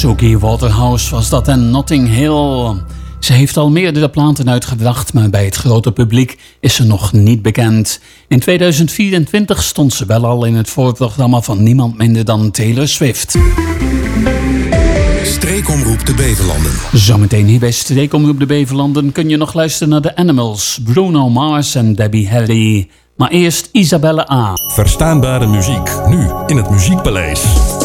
Suki Waterhouse was dat en Notting Hill. Ze heeft al meerdere platen uitgebracht, maar bij het grote publiek is ze nog niet bekend. In 2024 stond ze wel al in het voorprogramma van niemand minder dan Taylor Swift. Streekomroep de Beverlanden. Zometeen hier bij Streekomroep de Beverlanden kun je nog luisteren naar de Animals, Bruno Mars en Debbie Harry. Maar eerst Isabelle A. Verstaanbare muziek, nu in het Muziekpaleis.